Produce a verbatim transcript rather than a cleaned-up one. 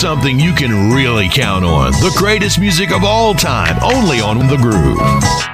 something you can really count on. The greatest music of all time, only on The Groove.